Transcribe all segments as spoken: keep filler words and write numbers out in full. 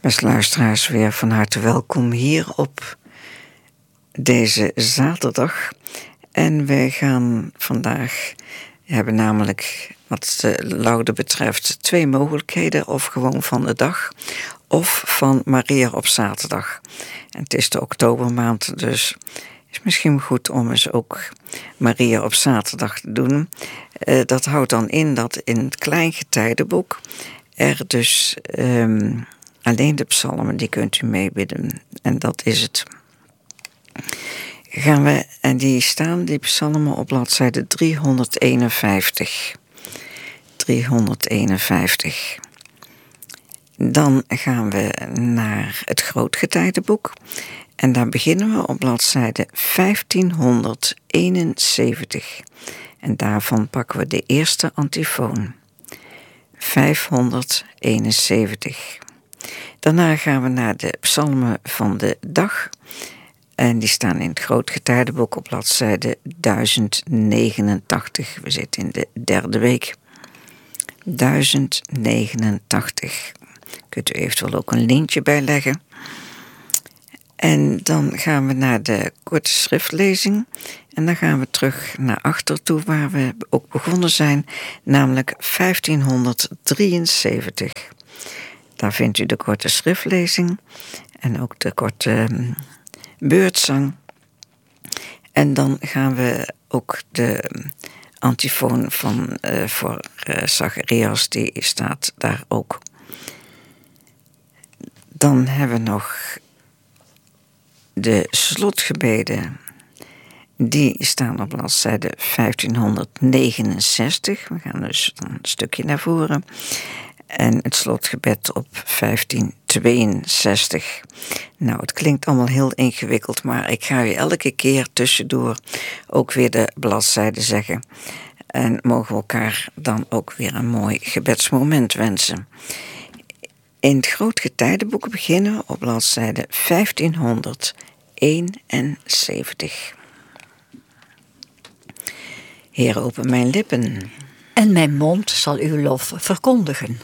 Beste luisteraars, weer van harte welkom hier op deze zaterdag. En wij gaan vandaag, we hebben namelijk wat de laude betreft twee mogelijkheden. Of gewoon van de dag, of van Maria op zaterdag. En het is de oktobermaand, dus het is misschien goed om eens ook Maria op zaterdag te doen. Uh, dat houdt dan in dat in het Kleingetijdenboek er dus Um, alleen de psalmen, die kunt u meebidden. En dat is het. Gaan we, en die staan, die psalmen, op bladzijde driehonderdeenenvijftig. driehonderdeenenvijftig. Dan gaan we naar het Grootgetijdenboek. En daar beginnen we op bladzijde vijftienhonderdeenenzeventig. En daarvan pakken we de eerste antifoon. vijfhonderdeenenzeventig. Daarna gaan we naar de psalmen van de dag. En die staan in het Grootgetijdenboek op bladzijde duizend negenentachtig. We zitten in de derde week. duizend negenentachtig. Kunt u eventueel ook een lintje bijleggen. En dan gaan we naar de korte schriftlezing. En dan gaan we terug naar achter toe waar we ook begonnen zijn. Namelijk vijftienhonderddrieënzeventig. Daar vindt u de korte schriftlezing en ook de korte um, beurtzang. En dan gaan we ook de antifoon van uh, voor uh, Zacharias, die staat daar ook. Dan hebben we nog de slotgebeden. Die staan op bladzijde vijftienhonderdnegenenzestig. We gaan dus dan een stukje naar voren. En het slotgebed op vijftienhonderdtweeënzestig. Nou, het klinkt allemaal heel ingewikkeld, maar ik ga u elke keer tussendoor ook weer de bladzijde zeggen. En mogen we elkaar dan ook weer een mooi gebedsmoment wensen. In het Grootgetijdenboek beginnen we op bladzijde vijftienhonderdeenenzeventig. Heer, open mijn lippen. En mijn mond zal uw lof verkondigen.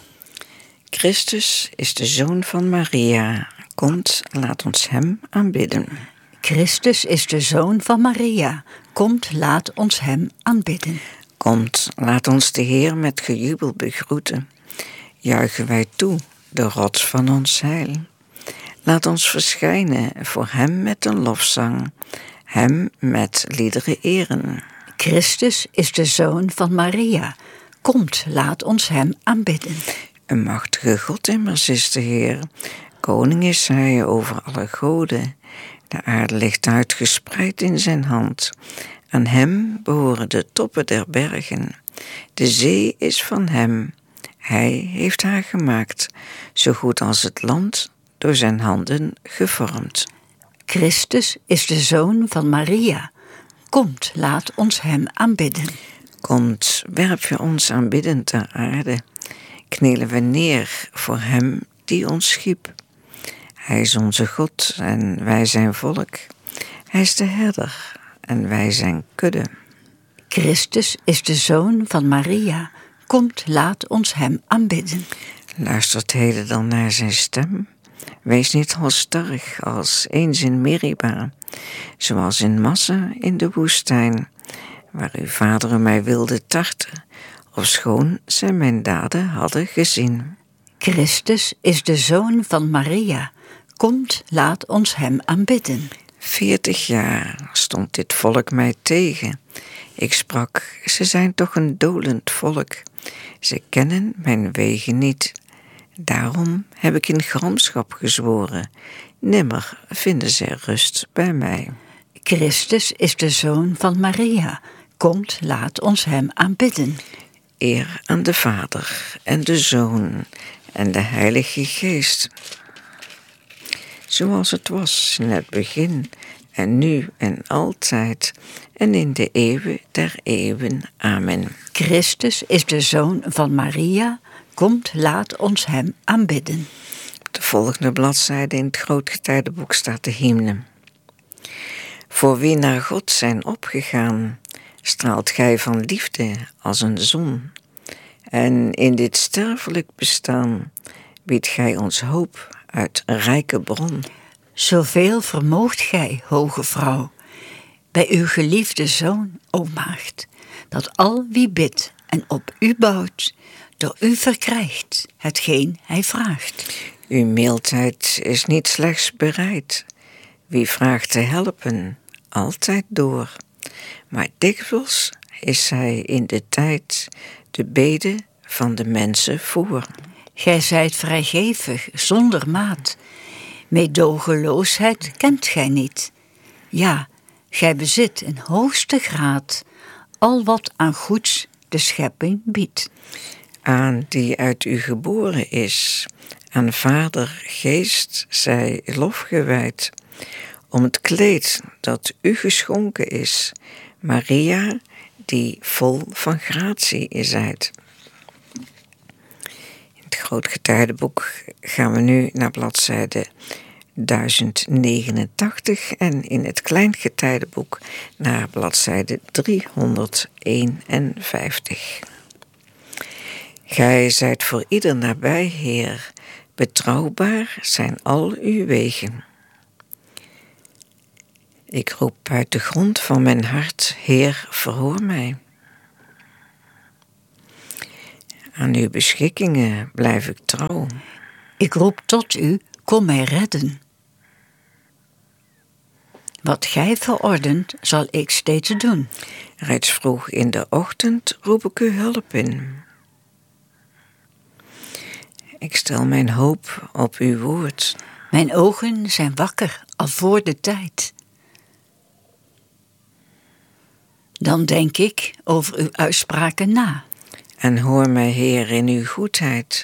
Christus is de Zoon van Maria. Komt, laat ons hem aanbidden. Christus is de Zoon van Maria. Komt, laat ons hem aanbidden. Komt, laat ons de Heer met gejubel begroeten. Juichen wij toe, de rots van ons heil. Laat ons verschijnen voor hem met een lofzang. Hem met liederen eren. Christus is de Zoon van Maria. Komt, laat ons hem aanbidden. Een machtige God immers is de Heer. Koning is hij over alle goden. De aarde ligt uitgespreid in zijn hand. Aan hem behoren de toppen der bergen. De zee is van hem. Hij heeft haar gemaakt, zo goed als het land door zijn handen gevormd. Christus is de Zoon van Maria. Komt, laat ons hem aanbidden. Komt, werp je ons aanbidden ter aarde. Knielen we neer voor hem die ons schiep. Hij is onze God en wij zijn volk. Hij is de herder en wij zijn kudde. Christus is de Zoon van Maria. Komt, laat ons hem aanbidden. Luistert heden dan naar zijn stem. Wees niet halstarrig als eens in Meriba, zoals in Massa in de woestijn, waar uw vaderen mij wilden tarten, ofschoon zij mijn daden hadden gezien. Christus is de Zoon van Maria. Komt, laat ons hem aanbidden. Veertig jaar stond dit volk mij tegen. Ik sprak, ze zijn toch een dolend volk. Ze kennen mijn wegen niet. Daarom heb ik in gramschap gezworen. Nimmer vinden zij rust bij mij. Christus is de Zoon van Maria. Komt, laat ons hem aanbidden. Eer aan de Vader en de Zoon en de Heilige Geest. Zoals het was in het begin en nu en altijd en in de eeuwen der eeuwen. Amen. Christus is de Zoon van Maria. Komt, laat ons hem aanbidden. Op de volgende bladzijde in het Grootgetijdenboek staat de hymne. Voor wie naar God zijn opgegaan, straalt gij van liefde als een zon. En in dit sterfelijk bestaan biedt gij ons hoop uit rijke bron. Zoveel vermoogt gij, hoge vrouw, bij uw geliefde zoon, o maagd, dat al wie bidt en op u bouwt, door u verkrijgt hetgeen hij vraagt. Uw mildheid is niet slechts bereid, wie vraagt te helpen, altijd door. Maar dikwijls is zij in de tijd de bede van de mensen voor. Gij zijt vrijgevig, zonder maat. Meedogenloosheid kent gij niet. Ja, gij bezit in hoogste graad al wat aan goeds de schepping biedt. Aan die uit u geboren is, aan Vader, Geest, zij lof gewijd. Om het kleed dat u geschonken is, Maria, die vol van gratie zijt. In het Grootgetijdenboek gaan we nu naar bladzijde duizend negenentachtig en in het Kleingetijdenboek naar bladzijde driehonderdeenenvijftig. Gij zijt voor ieder nabij, Heer, betrouwbaar zijn al uw wegen. Ik roep uit de grond van mijn hart, Heer, verhoor mij. Aan uw beschikkingen blijf ik trouw. Ik roep tot u, kom mij redden. Wat gij verordent, zal ik steeds doen. Reeds vroeg in de ochtend roep ik u hulp in. Ik stel mijn hoop op uw woord. Mijn ogen zijn wakker, al voor de tijd. Dan denk ik over uw uitspraken na. En hoor mij, Heer, in uw goedheid.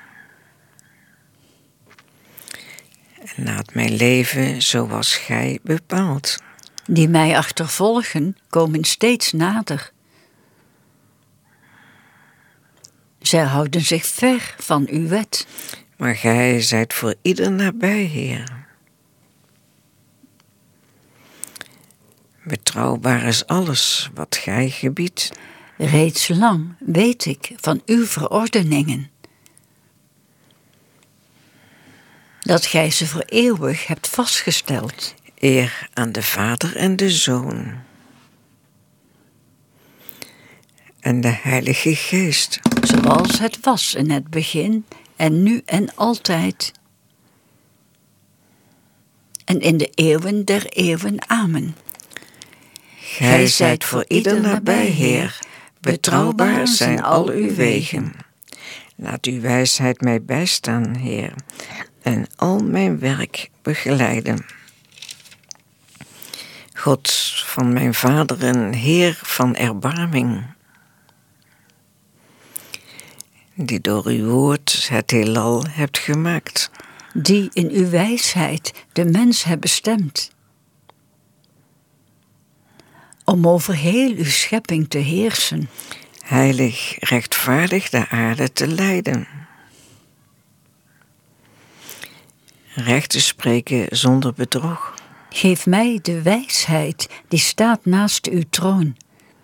En laat mij leven zoals gij bepaalt. Die mij achtervolgen, komen steeds nader. Zij houden zich ver van uw wet. Maar gij zijt voor ieder nabij, Heer. Betrouwbaar is alles wat gij gebiedt. Reeds lang weet ik van uw verordeningen. Dat gij ze voor eeuwig hebt vastgesteld. Eer aan de Vader en de Zoon. En de Heilige Geest. Zoals het was in het begin en nu en altijd. En in de eeuwen der eeuwen. Amen. Gij zijt voor ieder nabij, Heer. Betrouwbaar zijn al uw wegen. Laat uw wijsheid mij bijstaan, Heer, en al mijn werk begeleiden. God van mijn vaderen, Heer van erbarming, die door uw woord het heelal hebt gemaakt. Die in uw wijsheid de mens hebt bestemd. Om over heel uw schepping te heersen. Heilig, rechtvaardig de aarde te leiden. Recht te spreken zonder bedrog. Geef mij de wijsheid die staat naast uw troon.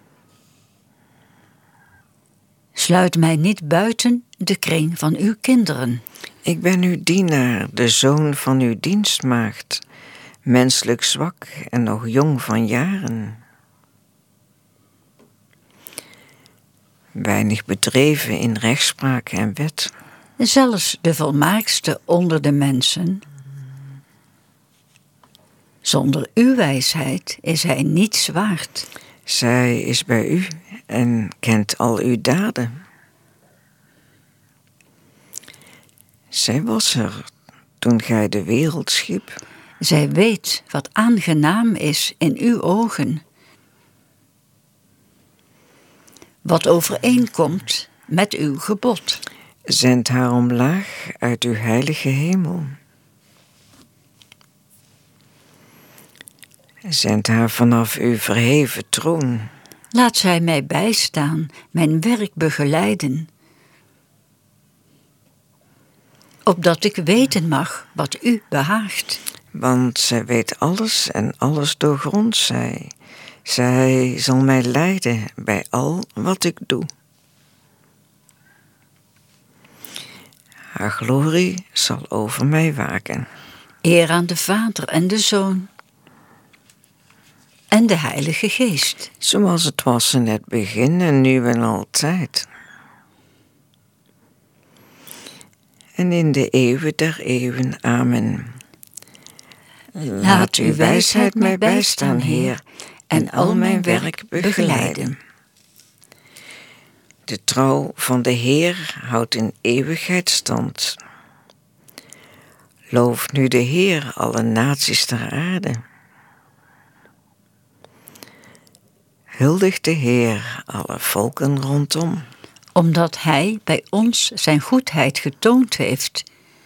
Sluit mij niet buiten de kring van uw kinderen. Ik ben uw dienaar, de zoon van uw dienstmaagd, menselijk zwak en nog jong van jaren. Weinig bedreven in rechtspraak en wet. Zelfs de volmaaktste onder de mensen. Zonder uw wijsheid is hij niets waard. Zij is bij u en kent al uw daden. Zij was er toen gij de wereld schiep. Zij weet wat aangenaam is in uw ogen. Wat overeenkomt met uw gebod. Zend haar omlaag uit uw heilige hemel. Zend haar vanaf uw verheven troon. Laat zij mij bijstaan, mijn werk begeleiden. Opdat ik weten mag wat u behaagt. Want zij weet alles en alles doorgrondt zij. Zij zal mij leiden bij al wat ik doe. Haar glorie zal over mij waken. Eer aan de Vader en de Zoon en de Heilige Geest. Zoals het was in het begin en nu en altijd. En in de eeuwen der eeuwen. Amen. Laat uw wijsheid mij bijstaan, Heer, en al mijn werk begeleiden. De trouw van de Heer houdt in eeuwigheid stand. Loof nu de Heer, alle naties ter aarde. Huldig de Heer, alle volken rondom. Omdat Hij bij ons zijn goedheid getoond heeft.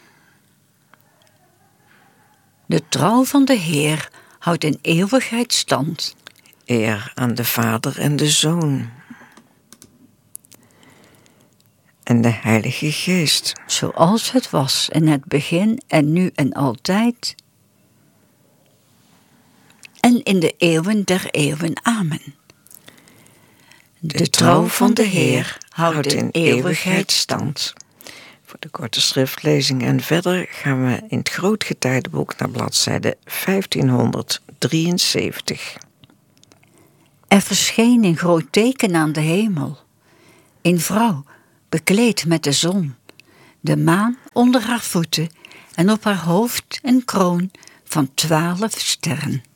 De trouw van de Heer houdt in eeuwigheid stand. Eer aan de Vader en de Zoon en de Heilige Geest. Zoals het was in het begin en nu en altijd. En in de eeuwen der eeuwen. Amen. De, de trouw van de Heer houdt in eeuwigheid stand. Voor de korte schriftlezing en verder gaan we in het Grootgetijdenboek naar bladzijde vijftienhonderddrieënzeventig. Er verscheen een groot teken aan de hemel. Een vrouw, bekleed met de zon, de maan onder haar voeten en op haar hoofd een kroon van twaalf sterren.